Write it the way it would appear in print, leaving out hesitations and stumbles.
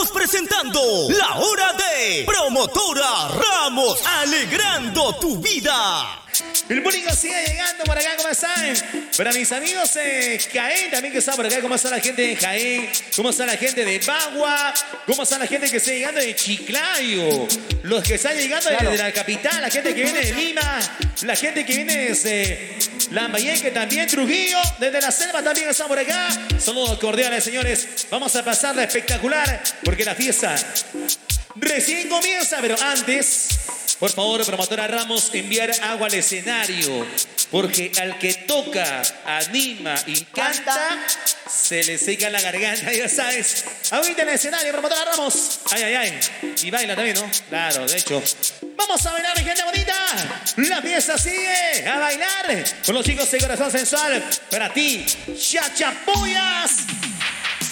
Estamos presentando la hora de Promotora Ramos, alegrando tu vida. El público sigue llegando por acá, ¿cómo están? Para mis amigos Jaén, también que está por acá, ¿cómo está la gente de Jaén? ¿Cómo está la gente de Bagua? ¿Cómo está la gente que está llegando de Chiclayo? Los que están llegando desde la capital, la gente que viene de Lima, la gente que viene desde Lambayeque, también Trujillo, desde la selva también está por acá. Saludos cordiales, señores. Vamos a pasarla espectacular, porque la fiesta recién comienza, pero antes, por favor, Promotora Ramos, enviar agua al escenario, porque al que toca, anima y canta, se le seca la garganta, ya sabes. Ahorita en el escenario, Promotora Ramos. Ay, ay, ay. Y baila también, ¿no? Claro, de hecho. Vamos a bailar, mi gente bonita. La fiesta sigue. A bailar con los chicos de Corazón Sensual. Para ti, Chachapuyas.